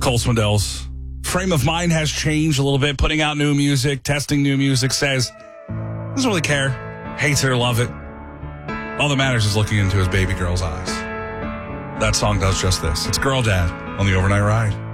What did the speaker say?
Cole Swindell's frame of mind has changed a little bit, putting out new music, testing new music, says, doesn't really care, hates it or love it. All that matters is looking into his baby girl's eyes. That song does just this. It's Girl Dad on the Overnight Ride.